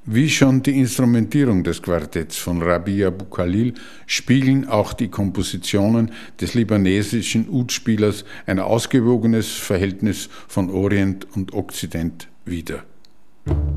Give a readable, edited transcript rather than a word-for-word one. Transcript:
Wie schon die Instrumentierung des Quartetts von Rabih Abou Khalil spiegeln auch die Kompositionen des libanesischen Ud-Spielers ein ausgewogenes Verhältnis von Orient und Okzident wider.